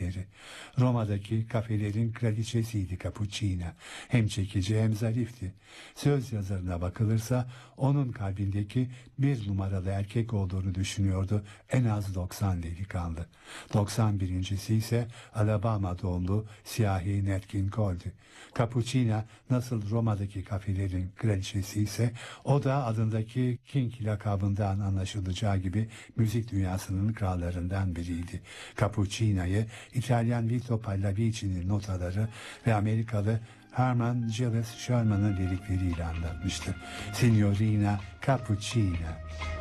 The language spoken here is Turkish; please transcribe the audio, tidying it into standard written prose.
kafeleri. Roma'daki kafelerin kraliçesiydi Cappuccina. Hem çekici hem zarifti. Söz yazarına bakılırsa onun kalbindeki bir numaralı erkek olduğunu düşünüyordu en az 90 delikanlı. 91.'si ise Alabama doğumlu siyahi Nat King Cole'di. Cappuccina nasıl Roma'daki kafelerin kraliçesi ise o da adındaki King lakabından anlaşılacağı gibi müzik dünyasının krallarından biriydi. Cappuccina'yı İtalyan Vito Pallavicini'nin notaları ve Amerikalı Herman Gilles Sherman'ın lirikleriyle anlatmıştı. Signorina Cappuccina.